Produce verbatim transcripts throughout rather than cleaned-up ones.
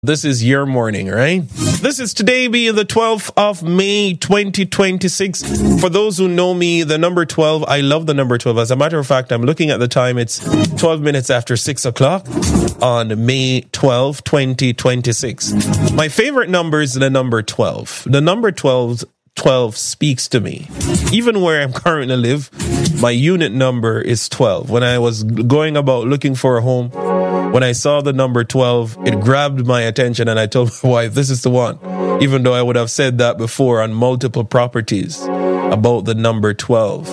This is your morning, right? This is today being the twelfth of May, twenty twenty-six. For those who know me, the number twelve, I love the number twelve. As a matter of fact, I'm looking at the time. It's twelve minutes after six o'clock on May twelfth, twenty twenty-six. My favorite number is the number twelve. The number twelve, twelve speaks to me. Even where I'm currently live, my unit number is twelve. When I was going about looking for a home, when I saw the number twelve, it grabbed my attention and I told my wife, this is the one. Even though I would have said that before on multiple properties about the number twelve.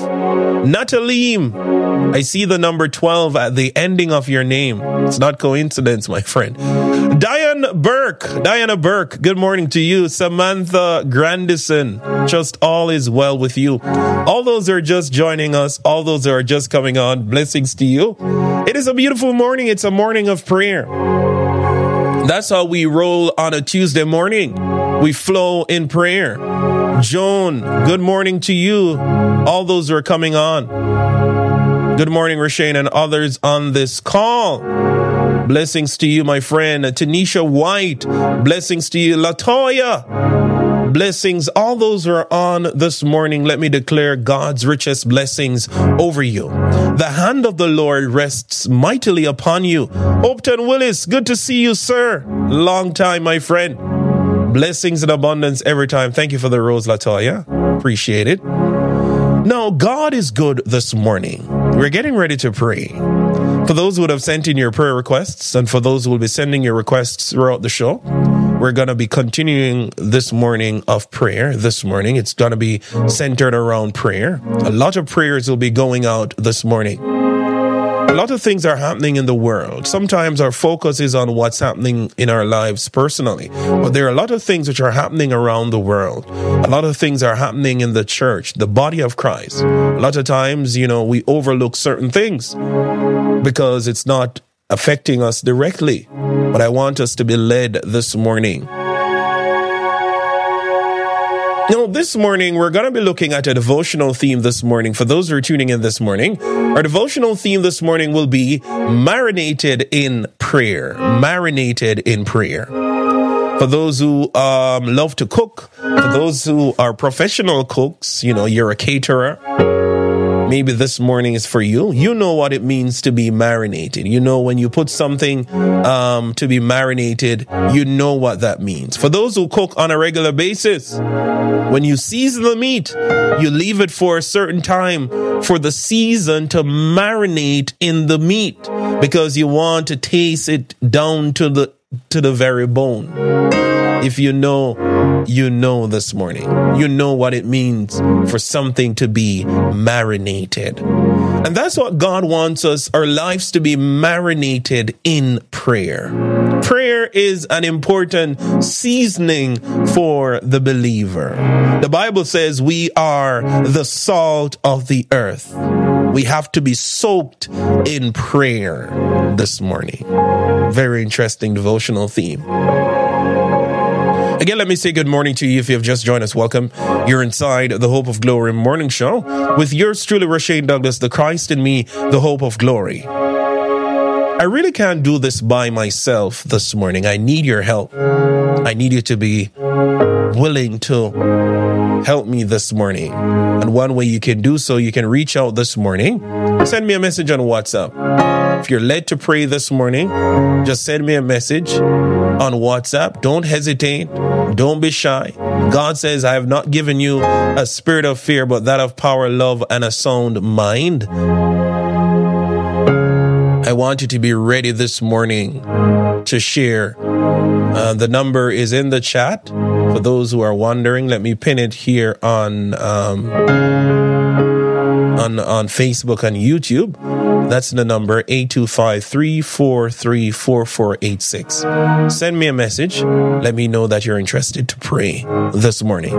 Natalim, I see the number twelve at the ending of your name. It's not coincidence, my friend. Diane Burke, Diana Burke, good morning to you. Samantha Grandison, just all is well with you. All those who are just joining us, all those who are just coming on, blessings to you. It is a beautiful morning. It's a morning of prayer. That's how we roll on a Tuesday morning. We flow in prayer. Joan, good morning to you. All those who are coming on. Good morning, Rashane, and others on this call. Blessings to you, my friend. Tanisha White, blessings to you. Latoya, blessings. All those who are on this morning, let me declare God's richest blessings over you. The hand of the Lord rests mightily upon you. Hopton Willis, good to see you, sir. Long time, my friend. Blessings in abundance every time. Thank you for the rose, Latoya. Appreciate it. Now, God is good this morning. We're getting ready to pray. For those who would have sent in your prayer requests, and for those who will be sending your requests throughout the show, we're going to be continuing this morning of prayer. This morning, it's going to be centered around prayer. A lot of prayers will be going out this morning. A lot of things are happening in the world. Sometimes our focus is on what's happening in our lives personally, but there are a lot of things which are happening around the world. A lot of things are happening in the church, the body of Christ. A lot of times, you know, we overlook certain things because it's not affecting us directly. But I want us to be led this morning. Now, this morning, we're going to be looking at a devotional theme this morning. For those who are tuning in this morning, our devotional theme this morning will be marinated in prayer. Marinated in prayer. For those who um, love to cook, for those who are professional cooks, you know, you're a caterer. Maybe this morning is for you. You know what it means to be marinated. You know, when you put something um, to be marinated, you know what that means. For those who cook on a regular basis, when you season the meat, you leave it for a certain time for the season to marinate in the meat because you want to taste it down to the to the very bone. If you know, you know this morning. You know what it means for something to be marinated. And that's what God wants us, our lives to be marinated in prayer. Prayer is an important seasoning for the believer. The Bible says we are the salt of the earth. We have to be soaked in prayer this morning. Very interesting devotional theme. Again, let me say good morning to you. If you have just joined us, welcome. You're inside the Hope of Glory morning show with yours truly, Rashane Douglas, the Christ in me, the hope of glory. I really can't do this by myself this morning. I need your help. I need you to be willing to help me this morning. And one way you can do so, you can reach out this morning. Send me a message on WhatsApp. If you're led to pray this morning, just send me a message on WhatsApp. Don't hesitate. Don't be shy. God says, I have not given you a spirit of fear, but that of power, love, and a sound mind. I want you to be ready this morning to share. Uh, the number is in the chat. For those who are wondering, let me pin it here on um, on on Facebook and YouTube. That's the number, eight two five, three four three, four four eight six. Send me a message. Let me know that you're interested to pray this morning.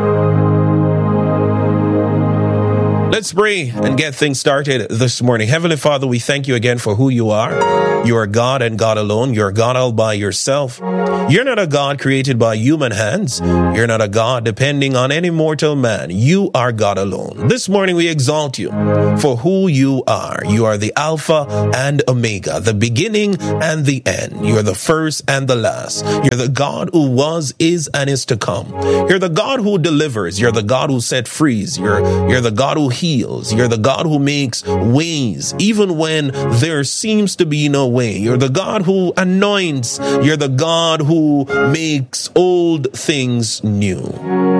Let's pray and get things started this morning. Heavenly Father, we thank you again for who you are. You are God and God alone. You're God all by yourself. You're not a God created by human hands. You're not a God depending on any mortal man. You are God alone. This morning we exalt you for who you are. You are the Alpha and Omega, the beginning and the end. You're the first and the last. You're the God who was, is, and is to come. You're the God who delivers. You're the God who set free. You're, you're the God who heals. You're the God who makes ways, even when there seems to be no way. You're the God who anoints. You're the God who makes old things new.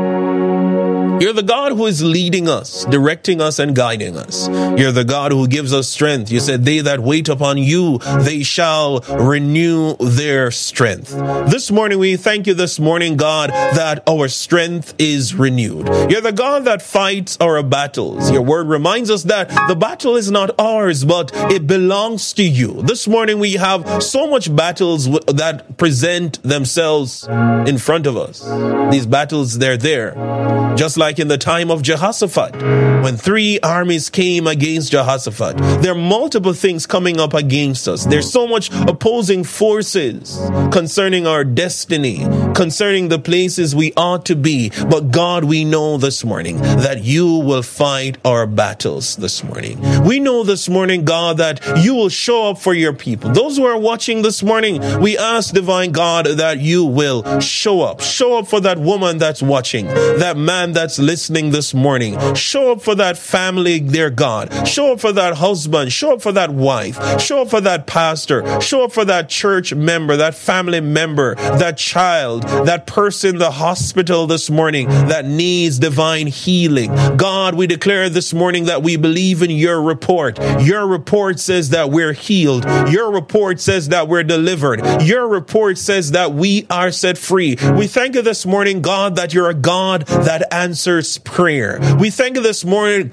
You're the God who is leading us, directing us, and guiding us. You're the God who gives us strength. You said, they that wait upon you, they shall renew their strength. This morning, we thank you this morning, God, that our strength is renewed. You're the God that fights our battles. Your word reminds us that the battle is not ours, but it belongs to you. This morning, we have so much battles that present themselves in front of us. These battles, they're there. Just like in the time of Jehoshaphat, when three armies came against Jehoshaphat. There are multiple things coming up against us. There's so much opposing forces concerning our destiny, concerning the places we ought to be. But God, we know this morning that you will fight our battles this morning. We know this morning, God, that you will show up for your people. Those who are watching this morning, we ask, divine God, that you will show up. Show up for that woman that's watching, that man that's listening this morning. Show up for that family, dear God. Show up for that husband. Show up for that wife. Show up for that pastor. Show up for that church member, that family member, that child, that person in the hospital this morning that needs divine healing. God, we declare this morning that we believe in your report. Your report says that we're healed. Your report says that we're delivered. Your report says that we are set free. We thank you this morning, God, that you're a God that answers prayer. We thank you this morning,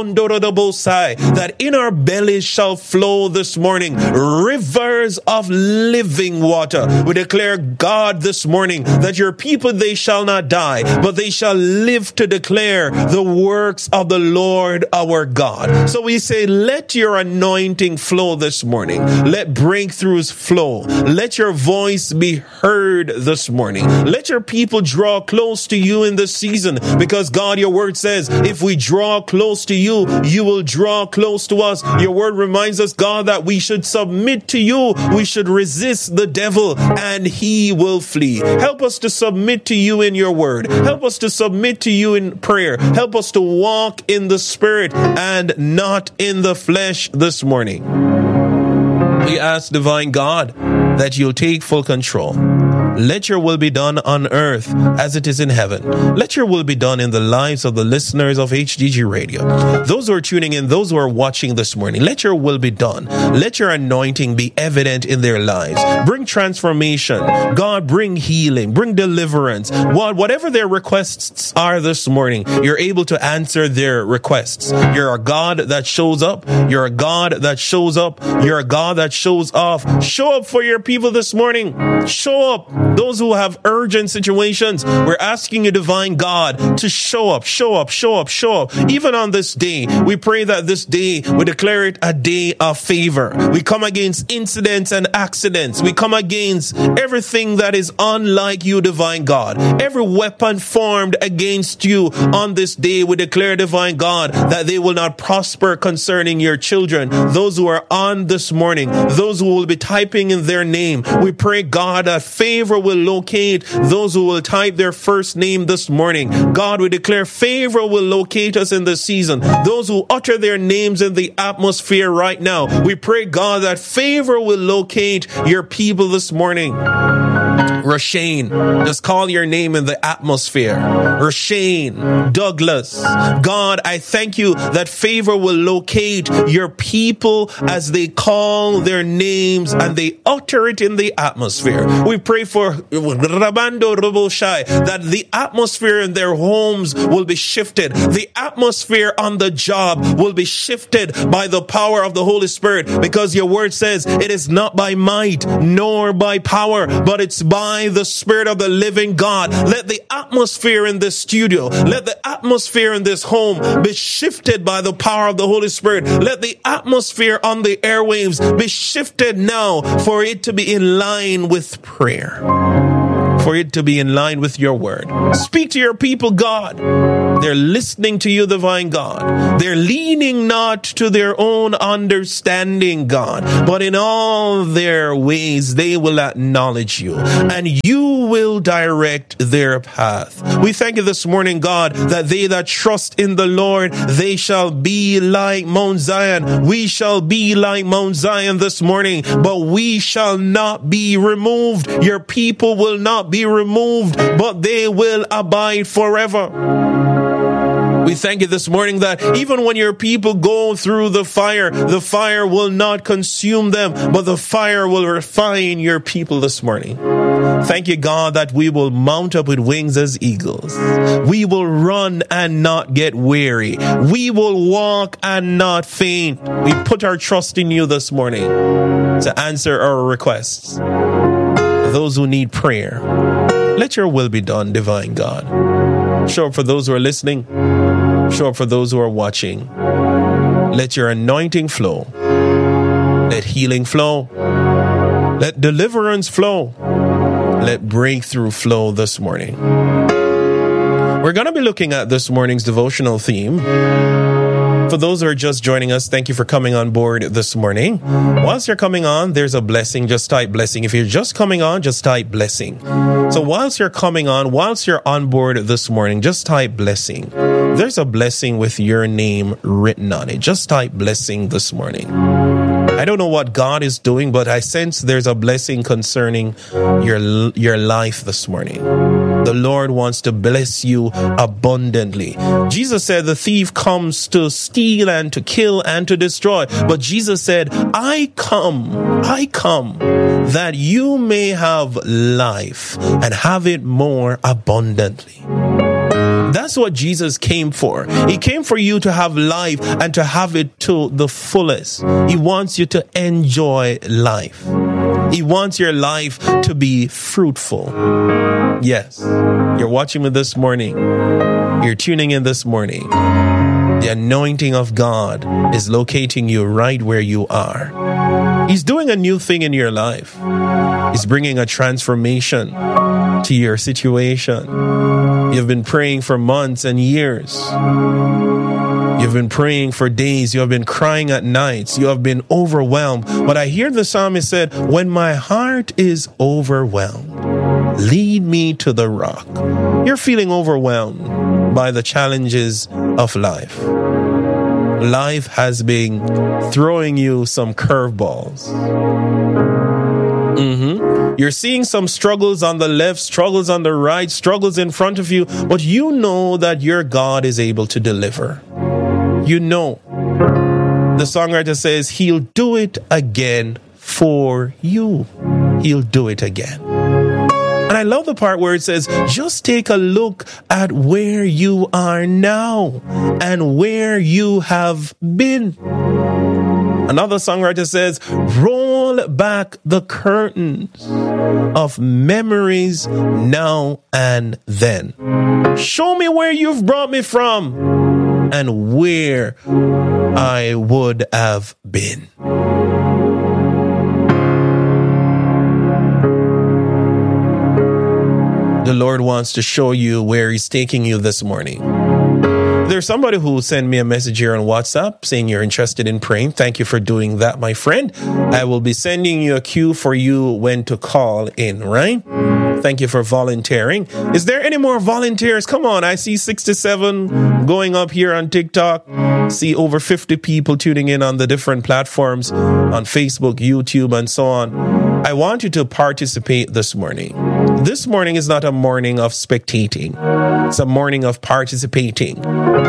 that in our bellies shall flow this morning rivers of living water. We declare, God, this morning that your people, they shall not die, but they shall live to declare the works of the Lord our God. So we say, let your anointing flow this morning. Let breakthroughs flow. Let your voice be heard this morning. Let your people draw close to you in this season, because God, your word says, if we draw close to you, you will draw close to us. Your word reminds us, God, that we should submit to you. We should resist the devil and he will flee. Help us to submit to you in your word. Help us to submit to you in prayer. Help us to walk in the spirit and not in the flesh this morning. We ask, divine God, that you'll take full control. Let your will be done on earth as it is in heaven. Let your will be done in the lives of the listeners of H D G Radio. Those who are tuning in, those who are watching this morning, let your will be done. Let your anointing be evident in their lives. Bring transformation. God, bring healing, bring deliverance. What, whatever their requests are this morning, you're able to answer their requests. You're a God that shows up. You're a God that shows up. You're a God that shows off. Show up for your people this morning. Show up. Those who have urgent situations, we're asking you, divine God, to show up, show up, show up, show up. Even on this day, we pray that this day, we declare it a day of favor. We come against incidents and accidents. We come against everything that is unlike you, divine God. Every weapon formed against you on this day, we declare, divine God, that they will not prosper concerning your children. Those who are on this morning, those who will be typing in their name, we pray, God, that favor will locate those who will type their first name this morning. God, we declare favor will locate us in this season. Those who utter their names in the atmosphere right now, we pray, God, that favor will locate your people this morning. Rashane, just call your name in the atmosphere. Rashane, Douglas. God, I thank you that favor will locate your people as they call their names and they utter it in the atmosphere. We pray for Rabando Roboshai, that the atmosphere in their homes will be shifted. The atmosphere on the job will be shifted by the power of the Holy Spirit, because your word says it is not by might nor by power, but it's by by the Spirit of the living God. Let the atmosphere in this studio, let the atmosphere in this home be shifted by the power of the Holy Spirit. Let the atmosphere on the airwaves be shifted now for it to be in line with prayer, for it to be in line with your word. Speak to your people, God. They're listening to you, divine God. They're leaning not to their own understanding, God, but in all their ways they will acknowledge you, and you will direct their path. We thank you this morning, God, that they that trust in the Lord, they shall be like Mount Zion. We shall be like Mount Zion this morning, but we shall not be removed. Your people will not be removed, but they will abide forever. We thank you this morning that even when your people go through the fire, the fire will not consume them, but the fire will refine your people this morning. Thank you, God, that we will mount up with wings as eagles. We will run and not get weary. We will walk and not faint. We put our trust in you this morning to answer our requests. Those who need prayer, let your will be done, divine God. Show up for those who are listening. Show up for those who are watching. Let your anointing flow. Let healing flow. Let deliverance flow. Let breakthrough flow this morning. We're going to be looking at this morning's devotional theme. For those who are just joining us, thank you for coming on board this morning. Whilst you're coming on, there's a blessing. Just type blessing. If you're just coming on, just type blessing. So whilst you're coming on, whilst you're on board this morning, just type blessing. There's a blessing with your name written on it. Just type blessing this morning. I don't know what God is doing, but I sense there's a blessing concerning your, your life this morning. The Lord wants to bless you abundantly. Jesus said the thief comes to steal and to kill and to destroy. But Jesus said, I come, I come that you may have life and have it more abundantly. That's what Jesus came for. He came for you to have life and to have it to the fullest. He wants you to enjoy life. He wants your life to be fruitful. Yes, you're watching me this morning. You're tuning in this morning. The anointing of God is locating you right where you are. He's doing a new thing in your life. He's bringing a transformation to your situation. You've been praying for months and years. You've been praying for days. You have been crying at nights. You have been overwhelmed. But I hear the psalmist said, when my heart is overwhelmed, lead me to the rock. You're feeling overwhelmed by the challenges of life. Life has been throwing you some curveballs. Mm-hmm. You're seeing some struggles on the left, struggles on the right, struggles in front of you, but you know that your God is able to deliver. You know. The songwriter says, He'll do it again for you. He'll do it again. And I love the part where it says, just take a look at where you are now and where you have been. Another songwriter says, roll back the curtains of memories now and then. Show me where you've brought me from and where I would have been. The Lord wants to show you where He's taking you this morning. There's somebody who sent me a message here on WhatsApp saying you're interested in praying. Thank you for doing that, my friend. I will be sending you a cue for you when to call in, right? Thank you for volunteering. Is there any more volunteers? Come on, I see sixty-seven going up here on TikTok. See over fifty people tuning in on the different platforms on Facebook, YouTube, and so on. I want you to participate this morning. This morning is not a morning of spectating. It's a morning of participating.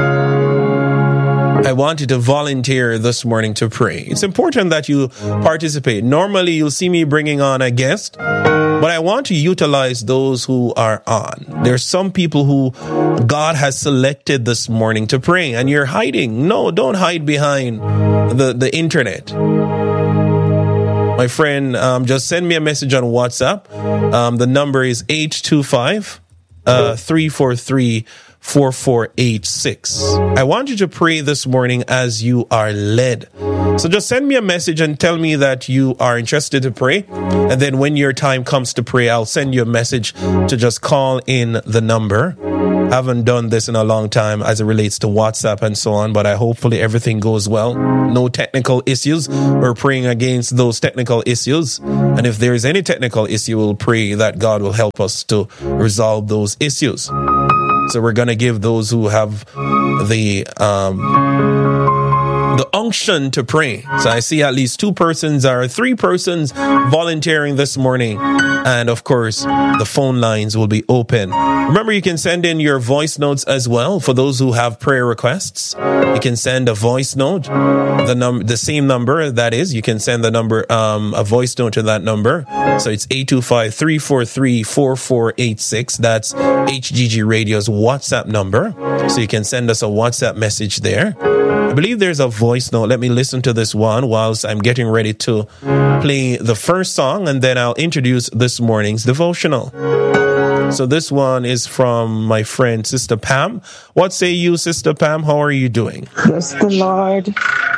I want you to volunteer this morning to pray. It's important that you participate. Normally, you'll see me bringing on a guest, but I want to utilize those who are on. There's some people who God has selected this morning to pray, and you're hiding. No, don't hide behind the, the internet. my friend, um, just send me a message on WhatsApp. Um, the number is eight two five, three four three, four four eight six. I want you to pray this morning as you are led. So just send me a message and tell me that you are interested to pray. And then when your time comes to pray, I'll send you a message to just call in the number. I haven't done this in a long time as it relates to WhatsApp and so on, but I hopefully everything goes well. No technical issues. We're praying against those technical issues. And if there is any technical issue, we'll pray that God will help us to resolve those issues. So we're going to give those who have the um, the unction to pray. So I see at least two persons or three persons volunteering this morning. And of course, the phone lines will be open. Remember, you can send in your voice notes as well for those who have prayer requests. You can send a voice note, the num- the same number, that is. You can send the number, um, a voice note to that number. So it's eight two five, three four three, four four eight six. That's H G G Radio's WhatsApp number. So you can send us a WhatsApp message there. I believe there's a voice note. Let me listen to this one whilst I'm getting ready to play the first song, and then I'll introduce this morning's devotional. So this one is from my friend, Sister Pam. What say you, Sister Pam? How are you doing? Bless the Lord.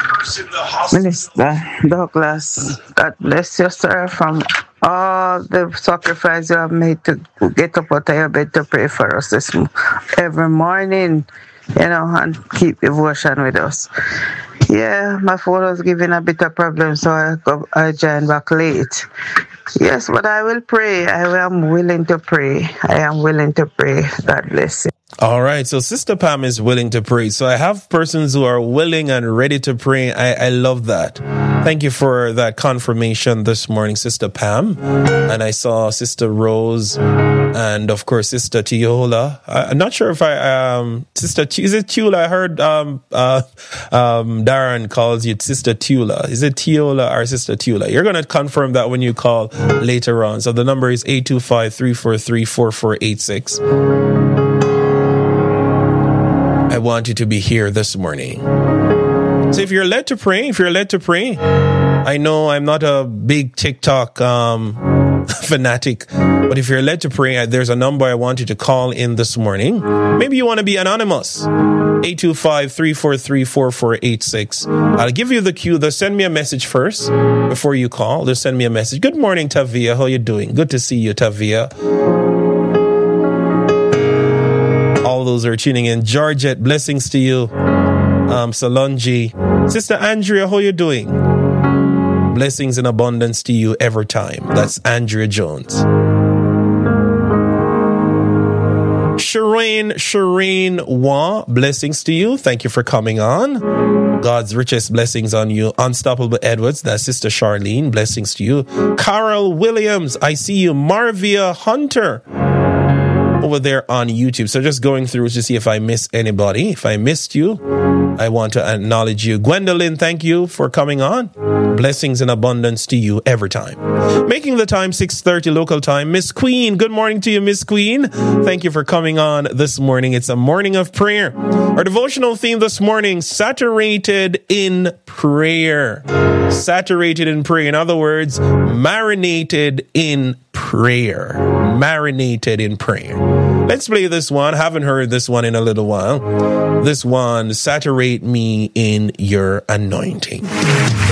Minister Douglas, God bless you, sir, from all the sacrifice you have made to get up out of your bed to pray for us this every morning, you know, and keep devotion with us. Yeah, my phone was giving a bit of problem, so I, go, I joined back late. Yes, but I will pray. I am willing to pray. I am willing to pray. God bless you. All right. So Sister Pam is willing to pray. So I have persons who are willing and ready to pray. I, I love that. Thank you for that confirmation this morning, Sister Pam. And I saw Sister Rose and, of course, Sister Tiola. I, I'm not sure if I, um, Sister, is it Tula? I heard um, uh, um, Darren calls you Sister Tula. Is it Tiola or Sister Tula? You're going to confirm that when you call later on. So the number is eight two five, three four three, four four eight six. I want you to be here this morning. So if you're led to pray, if you're led to pray, I know I'm not a big TikTok um, fanatic, but if you're led to pray, there's a number I want you to call in this morning. Maybe you want to be anonymous. eight two five, three four three, four four eight six. I'll give you the cue. They'll send me a message first before you call. They'll send me a message. Good morning, Tavia. How you doing? Good to see you, Tavia. All those are tuning in. Georgette, blessings to you. Um, Salonji. Sister Andrea, how you doing? Blessings in abundance to you every time. That's Andrea Jones. Shireen, Shireen Wah, blessings to you. Thank you for coming on. God's richest blessings on you. Unstoppable Edwards, that's Sister Charlene, blessings to you. Carol Williams, I see you. Marvia Hunter, over there on YouTube. So just going through to see if I miss anybody. If I missed you, I want to acknowledge you. Gwendolyn, thank you for coming on. Blessings in abundance to you every time. Making the time six thirty local time. Miss Queen, good morning to you, Miss Queen. Thank you for coming on this morning. It's a morning of prayer. Our devotional theme this morning, saturated in prayer. Saturated in prayer. In other words, marinated in prayer. Marinated in prayer. Let's play this one. Haven't heard this one in a little while. This one, saturate me in your anointing.